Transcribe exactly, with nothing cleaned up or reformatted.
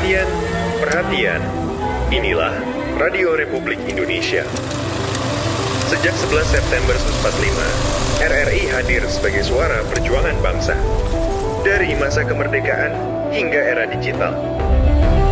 Perhatian, perhatian. Inilah Radio Republik Indonesia. Sejak sebelas September seribu sembilan ratus empat puluh lima, R R I hadir sebagai suara perjuangan bangsa. Dari masa kemerdekaan hingga era digital.